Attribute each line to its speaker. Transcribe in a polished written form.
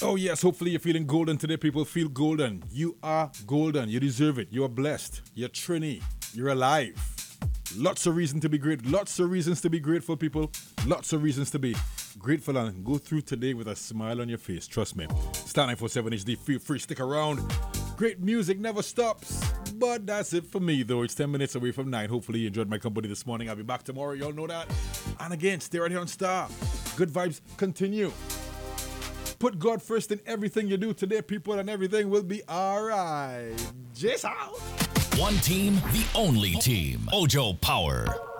Speaker 1: Oh, yes, hopefully you're feeling golden today, people. Feel golden. You are golden. You deserve it. You are blessed. You're Trini. You're alive. Lots of reason to be great. Lots of reasons to be grateful, people. Lots of reasons to be grateful and go through today with a smile on your face. Trust me. Star 947 HD. Feel free. Stick around. Great music never stops. But that's it for me, though. It's 10 minutes away from 9. Hopefully you enjoyed my company this morning. I'll be back tomorrow. Y'all know that. And again, stay right here on Star. Good vibes continue. Put God first in everything you do today, people, and everything will be all right. Just out.
Speaker 2: One team, the only team. Ojo Power.